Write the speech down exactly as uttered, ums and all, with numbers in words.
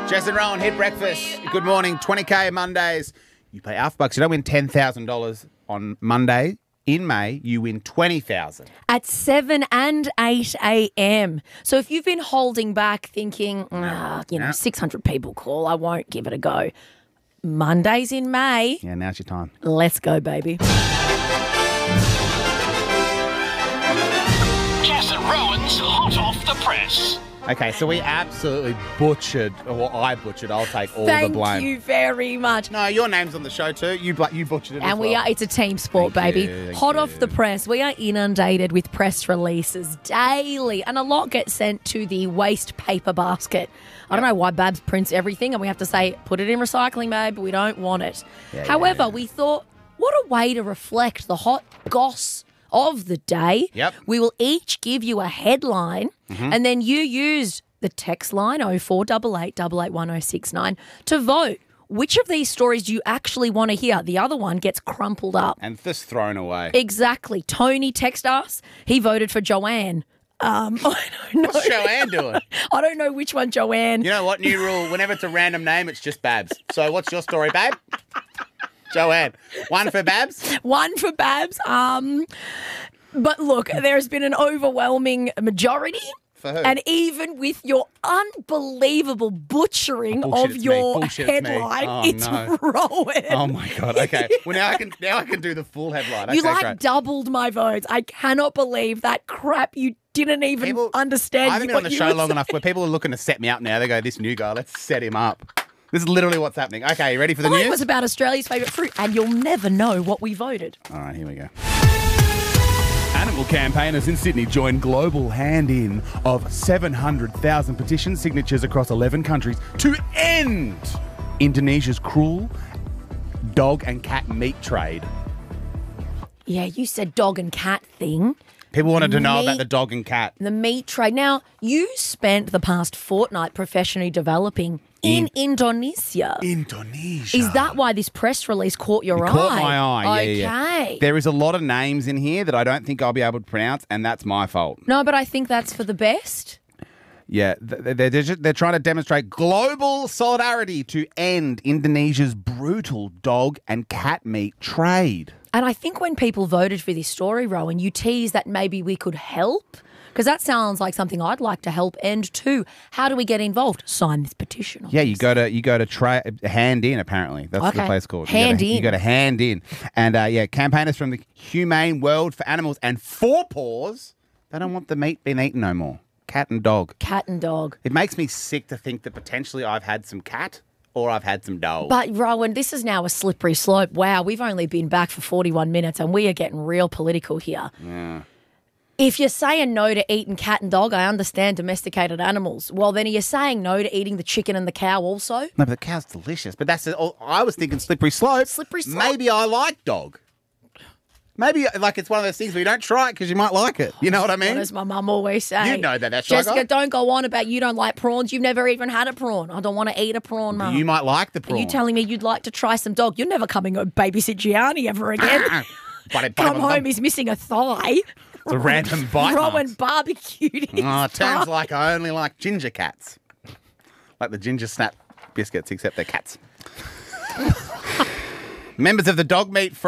Jess and Rowan, Hit Breakfast. Good morning. twenty K Mondays. You pay Alpha Bucks. You don't win ten thousand dollars on Monday. In May, you win twenty thousand dollars. At seven and eight a.m. So if you've been holding back thinking, ah, you know, Yeah. six hundred people call, I won't give it a go. Mondays in May. Yeah, now's your time. Let's go, baby. Jess and Rowan's Hot Off the Press. Okay, so we absolutely butchered, or I butchered, I'll take all Thank the blame. you very much. No, your name's on the show too. You bl- you butchered it as And we well. are, it's a team sport, Thank baby. you, thank Hot you. off the press. We are inundated with press releases daily, and a lot gets sent to the waste paper basket. I don't know why Babs prints everything, and we have to say, put it in recycling, babe. We don't want it. Yeah, yeah, However, yeah. we thought, what a way to reflect the hot goss of the day. Yep. We will each give you a headline, Mm-hmm. and then you use the text line oh four eight eight, eight eight one oh six nine to vote. Which of these stories do you actually want to hear? The other one gets crumpled up. And just thrown away. Exactly. Tony texted us. He voted for Joanne. Um, I don't know. What's Joanne doing? I don't know which one Joanne. You know what? New rule. Whenever it's a random name, it's just Babs. So what's your story, babe? Joanne. One for Babs? One for Babs. Um, but look, there's been an overwhelming majority. For who? And even with your unbelievable butchering Bullshit, of it's me. your Bullshit, it's me. headline, Oh, it's no. Rowan. Oh my god. Okay. Well now I can now I can do the full headline. You Okay, like great. doubled my votes. I cannot believe that crap. You didn't even People- understand. I haven't been what on the you show were long saying. enough where people are looking to set me up now. They go, this new guy, let's set him up. This is literally what's happening. Okay, you ready for the Mine news? was about Australia's favourite fruit, and you'll never know what we voted. All right, here we go. Animal campaigners in Sydney joined global hand-in of seven hundred thousand petition signatures across eleven countries to end Indonesia's cruel dog and cat meat trade. Yeah, you said dog and cat thing. People wanted to know Meat- about the dog and cat. The meat trade. Now, you spent the past fortnight professionally developing in, Indonesia. Indonesia. Is that why this press release caught your It eye? caught my eye, Okay. yeah, yeah. There is a lot of names in here that I don't think I'll be able to pronounce, and that's my fault. No, but I think that's for the best. Yeah, th- they're, they're, just, they're trying to demonstrate global solidarity to end Indonesia's brutal dog and cat meat trade. And I think when people voted for this story, Rowan, you teased that maybe we could help. Because that sounds like something I'd like to help end too. How do we get involved? Sign this petition. Yeah, you go to you go to try Hand In. Apparently, that's what the Okay. place called. Hand you go to, In. You go to Hand In, and uh, yeah, campaigners from the Humane World for Animals and Four Paws. They don't want the meat being eaten no more. Cat and dog. Cat and dog. It makes me sick to think that potentially I've had some cat or I've had some dog. But Rowan, this is now a slippery slope. Wow, we've only been back for forty-one minutes and we are getting real political here. Yeah. If you're saying no to eating cat and dog, I understand domesticated animals. Well, then are you saying no to eating the chicken and the cow also? No, but the cow's delicious. But that's oh, I was thinking slippery slope. Slippery slope. Maybe I like dog. Maybe like it's one of those things where you don't try it because you might like it. You know what I mean? What does my mum always say? You know that, that's right, Jessica, guy. don't go on about you don't like prawns. You've never even had a prawn. I don't want to eat a prawn, mum. You might like the Are prawn. you telling me you'd like to try some dog? You're never coming to babysit Gianni ever again. But Come home, he's missing a thigh. It's a random bite. Rowan mark. barbecued his Oh, it sounds thigh. like I only like ginger cats. Like the ginger snap biscuits, except they're cats. Members of the dog meat